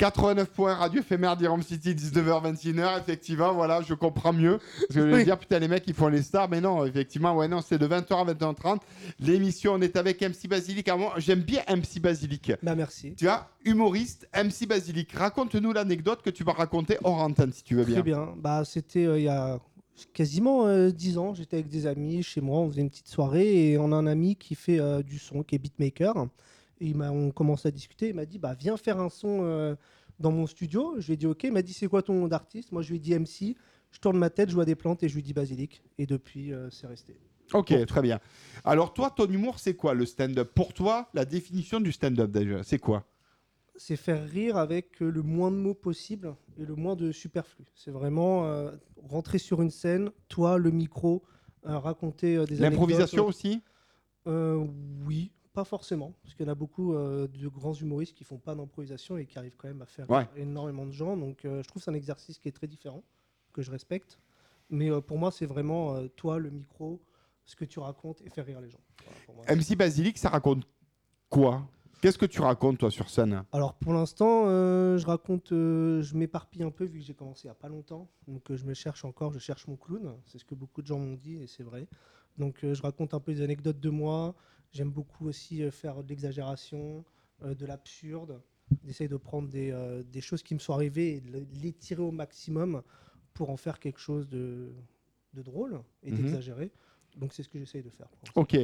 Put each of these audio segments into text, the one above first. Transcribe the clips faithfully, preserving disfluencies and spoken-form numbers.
quatre-vingt-neuf points, radio éphémère d'Iron City, dix-neuf heures vingt et une heures, effectivement, voilà, je comprends mieux. Parce que je vais Oui. dire, putain, les mecs, ils font les stars, mais non, effectivement, ouais, non, c'est de vingt heures à vingt et une heures trente. L'émission, on est avec M C Basilic. Alors, moi, j'aime bien M C Basilic. Bah merci. Tu vois, humoriste, M C Basilic. Raconte-nous l'anecdote que tu vas raconter hors antenne, si tu veux bien. Très bien. Bah, c'était euh, il y a quasiment euh, dix ans. J'étais avec des amis chez moi. On faisait une petite soirée et on a un ami qui fait euh, du son, qui est beatmaker. Et il m'a, on commence à discuter. Il m'a dit bah, viens faire un son euh, dans mon studio. Je lui ai dit ok. Il m'a dit c'est quoi ton nom d'artiste? Moi, je lui ai dit M C. Je tourne ma tête, je vois des plantes et je lui dis Basilic. Et depuis, euh, c'est resté. Ok, Bon. très bien. Alors, toi, ton humour, c'est quoi le stand-up? Pour toi, la définition du stand-up, déjà, c'est quoi? C'est faire rire avec euh, le moins de mots possible et le moins de superflu. C'est vraiment euh, rentrer sur une scène, toi, le micro, euh, raconter euh, des L'improvisation anecdotes. aussi? Euh, oui, pas forcément, parce qu'il y en a beaucoup euh, de grands humoristes qui font pas d'improvisation et qui arrivent quand même à faire Ouais. rire énormément de gens. Donc euh, je trouve que c'est un exercice qui est très différent, que je respecte. Mais euh, pour moi, c'est vraiment euh, toi, le micro, ce que tu racontes et faire rire les gens. Voilà, pour moi, M C Basilic, ça raconte quoi? Qu'est-ce que tu racontes, toi, sur scène? Alors pour l'instant, euh, je raconte, euh, je m'éparpille un peu vu que j'ai commencé il n'y a pas longtemps. Donc euh, je me cherche encore, je cherche mon clown. C'est ce que beaucoup de gens m'ont dit et c'est vrai. Donc euh, je raconte un peu des anecdotes de moi. J'aime beaucoup aussi euh, faire de l'exagération, euh, de l'absurde. J'essaye de prendre des, euh, des choses qui me sont arrivées et de les tirer au maximum pour en faire quelque chose de, de drôle et Mhm. d'exagéré. Donc c'est ce que j'essaye de faire. pour l'instant. Ok.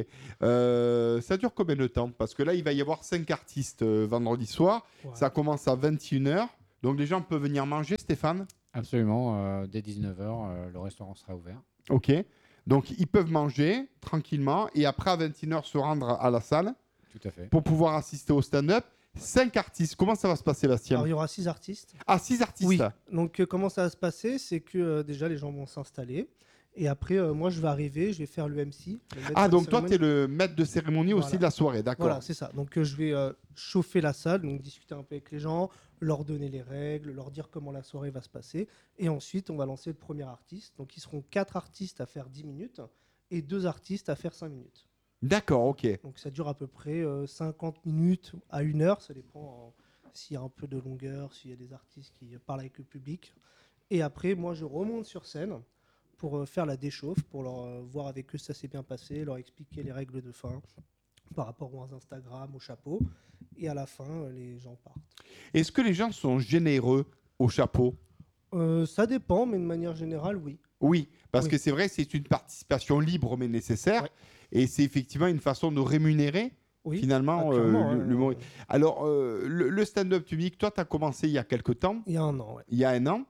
Euh, ça dure combien de temps? Parce que là, il va y avoir cinq artistes euh, vendredi soir. Ouais. Ça commence à vingt et une heures. Donc les gens peuvent venir manger, Stéphane? Absolument, euh, dès dix-neuf heures, euh, le restaurant sera ouvert. Ok. Donc ils peuvent manger tranquillement et après à vingt et une heures se rendre à la salle Tout à fait. pour pouvoir assister au stand-up. Cinq artistes. Comment ça va se passer, Bastien? Alors il y aura six artistes. Ah, six artistes. Oui. Donc euh, comment ça va se passer? C'est que euh, déjà les gens vont s'installer et après euh, moi je vais arriver, je vais faire le M C. le maître Ah, de donc toi, cérémonie. tu es le maître de cérémonie aussi Voilà. de la soirée, d'accord. Voilà, c'est ça. Donc euh, je vais euh, chauffer la salle, donc discuter un peu avec les gens, leur donner les règles, leur dire comment la soirée va se passer. Et ensuite, on va lancer le premier artiste. Donc ils seront quatre artistes à faire dix minutes et deux artistes à faire cinq minutes. D'accord, ok. Donc ça dure à peu près euh, cinquante minutes à une heure. Ça dépend euh, s'il y a un peu de longueur, s'il y a des artistes qui euh, parlent avec le public. Et après, moi, je remonte sur scène pour euh, faire la déchauffe, pour leur euh, voir avec eux si ça s'est bien passé, leur expliquer les règles de fin par rapport aux Instagram, au chapeau. Et à la fin, euh, les gens partent. Est-ce que les gens sont généreux au chapeau? Euh, ça dépend, mais de manière générale, oui. Oui, parce Oui. que c'est vrai, c'est une participation libre mais nécessaire. Ouais. Et c'est effectivement une façon de rémunérer Oui. finalement Ah, euh, clairement, le- ouais. l'humour. Alors, euh, le, le stand-up public, toi, tu as commencé il y a quelque temps, Il y a un an, ouais. il y a un an.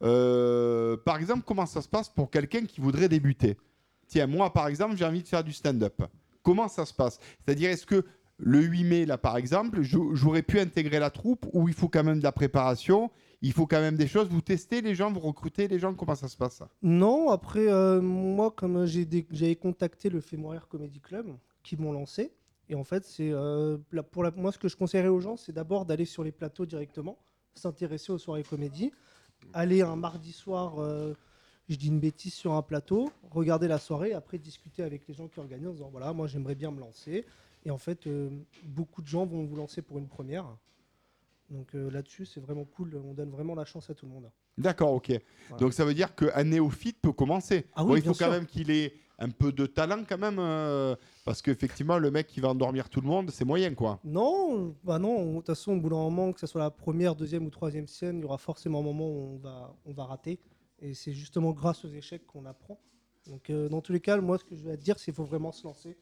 Euh, par exemple, comment ça se passe pour quelqu'un qui voudrait débuter? Tiens, moi, par exemple, j'ai envie de faire du stand-up. Comment ça se passe? C'est-à-dire, est-ce que le huit mai, là, par exemple, je- j'aurais pu intégrer la troupe ou il faut quand même de la préparation, il faut quand même des choses? Vous testez les gens, vous recrutez les gens? Comment ça se passe, ça? Non, après, euh, moi, comme j'ai des- j'avais contacté le Fémoraire Comedy Club, qui m'ont lancé. Et en fait, c'est euh, la- pour la- moi, ce que je conseillerais aux gens, c'est d'abord d'aller sur les plateaux directement, s'intéresser aux soirées comédie, aller un mardi soir, euh, je dis une bêtise, sur un plateau, regarder la soirée, après discuter avec les gens qui organisent en disant voilà, moi, j'aimerais bien me lancer. Et en fait, euh, beaucoup de gens vont vous lancer pour une première. Donc euh, là-dessus, c'est vraiment cool. On donne vraiment la chance à tout le monde. D'accord, ok. Voilà. Donc ça veut dire qu'un néophyte peut commencer. Ah Bon, oui, il faut bien quand sûr. même qu'il ait un peu de talent quand même, euh, parce qu'effectivement, le mec qui va endormir tout le monde, c'est moyen, quoi. Non, bah non. De toute façon, au bout d'un moment, que ce soit la première, deuxième ou troisième scène, il y aura forcément un moment où on va, on va rater. Et c'est justement grâce aux échecs qu'on apprend. Donc, euh, dans tous les cas, moi, ce que je vais te dire, c'est qu'il faut vraiment se lancer.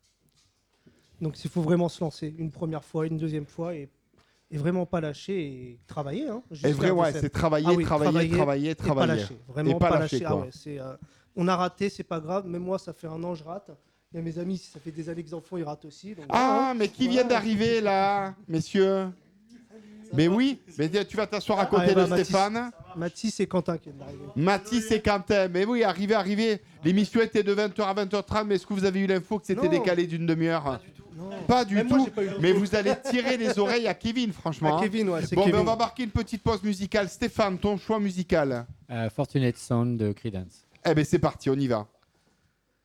Donc, il faut vraiment se lancer une première fois, une deuxième fois, et, et vraiment pas lâcher et travailler. Hein, Et jusqu'à vrai, des ouais, scènes. c'est travailler, Ah oui, travailler, travailler travailler, Et pas travailler. lâcher. Vraiment Et pas pas, lâcher, lâcher. quoi. Ah ouais, c'est, euh, on a raté, c'est pas grave. Même moi, ça fait un an, je rate. Il y a mes amis, ça fait des années que les enfants, ils ratent aussi. Donc, voilà, Ah, hein. mais qui Voilà. vient d'arriver là, messieurs? Mais oui, mais tu vas t'asseoir à côté Ah, eh ben, de Mathis. Stéphane. Mathis et Quentin qui viennent d'arriver. Mathis et Quentin. Mais oui, arrivez, arrivez. L'émission était de vingt heures à vingt heures trente, mais est-ce que vous avez eu l'info que c'était Non. décalé d'une demi-heure? Non. Pas du Même moi, tout. j'ai pas eu l'info. Mais vous allez tirer les oreilles à Kevin, franchement. Ah, hein. Kevin, ouais, c'est Bon, ben, Kevin. on va marquer une petite pause musicale. Stéphane, ton choix musical? Euh, Fortunate Sound de Creedence. Eh ben c'est parti, on y va.